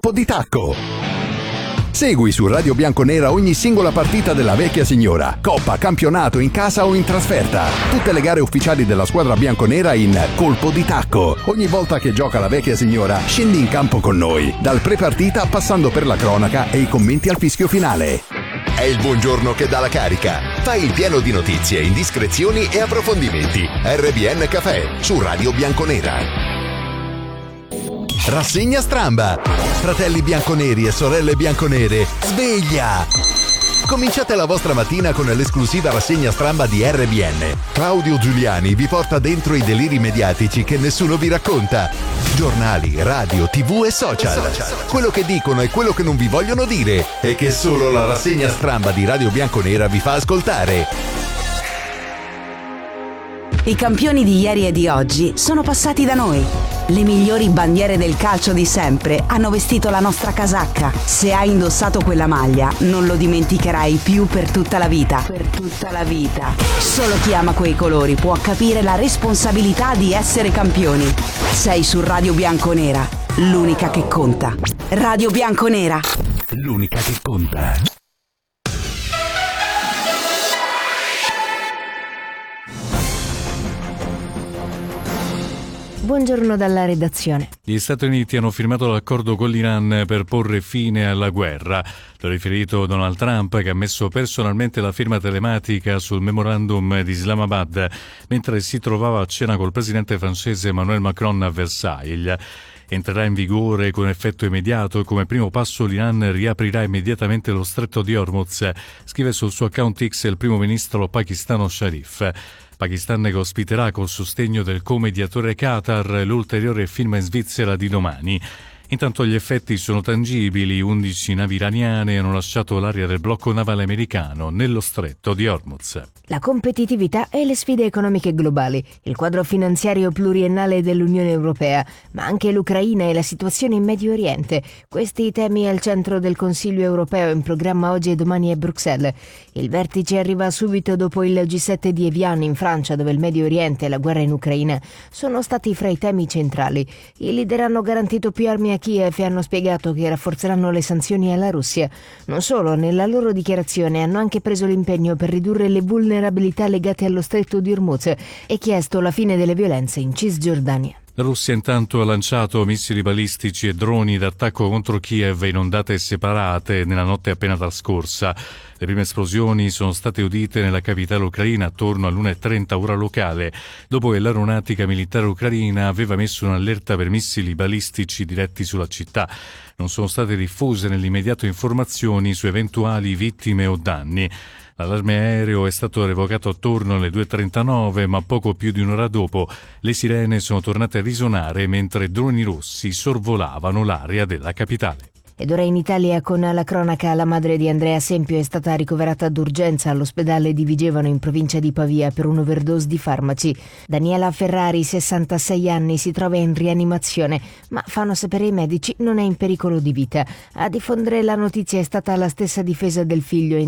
Colpo di tacco. Segui su Radio Bianconera ogni singola partita della vecchia signora, coppa, campionato, in casa o in trasferta. Tutte le gare ufficiali della squadra bianconera in Colpo di tacco. Ogni volta che gioca la vecchia signora, scendi in campo con noi, dal pre-partita passando per la cronaca e i commenti al fischio finale. È il buongiorno che dà la carica. Fai il pieno di notizie, indiscrezioni e approfondimenti. RBN Café su Radio Bianconera. Rassegna Stramba. Fratelli bianconeri e sorelle bianconere, sveglia! Cominciate la vostra mattina con l'esclusiva rassegna Stramba di RBN. Claudio Giuliani vi porta dentro i deliri mediatici che nessuno vi racconta. Giornali, radio, TV e social. Quello che dicono e quello che non vi vogliono dire e che solo la rassegna Stramba di Radio Bianconera vi fa ascoltare. I campioni di ieri e di oggi sono passati da noi. Le migliori bandiere del calcio di sempre hanno vestito la nostra casacca. Se hai indossato quella maglia, non lo dimenticherai più per tutta la vita. Per tutta la vita. Solo chi ama quei colori può capire la responsabilità di essere campioni. Sei su Radio Bianconera, l'unica che conta. Radio Bianconera, l'unica che conta. Buongiorno dalla redazione. Gli Stati Uniti hanno firmato l'accordo con l'Iran per porre fine alla guerra. L'ha riferito Donald Trump, che ha messo personalmente la firma telematica sul memorandum di Islamabad mentre si trovava a cena col presidente francese Emmanuel Macron a Versailles. Entrerà in vigore con effetto immediato e come primo passo l'Iran riaprirà immediatamente lo stretto di Hormuz, scrive sul suo account X il primo ministro pakistano Sharif. Pakistan che ospiterà col sostegno del co-mediatore Qatar l'ulteriore firma in Svizzera di domani. Intanto gli effetti sono tangibili, 11 navi iraniane hanno lasciato l'area del blocco navale americano nello stretto di Hormuz. La competitività e le sfide economiche globali, il quadro finanziario pluriennale dell'Unione Europea, ma anche l'Ucraina e la situazione in Medio Oriente. Questi temi al centro del Consiglio Europeo in programma oggi e domani a Bruxelles. Il vertice arriva subito dopo il G7 di Evian in Francia, dove il Medio Oriente e la guerra in Ucraina sono stati fra i temi centrali. I leader hanno garantito più armi a Kiev e hanno spiegato che rafforzeranno le sanzioni alla Russia. Non solo, nella loro dichiarazione hanno anche preso l'impegno per ridurre le vulnerabilità legate allo stretto di Hormuz e chiesto la fine delle violenze in Cisgiordania. La Russia intanto ha lanciato missili balistici e droni d'attacco contro Kiev in ondate separate nella notte appena trascorsa. Le prime esplosioni sono state udite nella capitale ucraina attorno all'1:30 ora locale, dopo che l'aeronautica militare ucraina aveva messo un'allerta per missili balistici diretti sulla città. Non sono state diffuse nell'immediato informazioni su eventuali vittime o danni. L'allarme aereo è stato revocato attorno alle 2:39, ma poco più di un'ora dopo le sirene sono tornate a risuonare mentre droni russi sorvolavano l'area della capitale. Ed ora in Italia con la cronaca, la madre di Andrea Sempio è stata ricoverata d'urgenza all'ospedale di Vigevano in provincia di Pavia per un'overdose di farmaci. Daniela Ferrari, 66 anni, si trova in rianimazione, ma fanno sapere i medici non è in pericolo di vita. A diffondere la notizia è stata la stessa difesa del figlio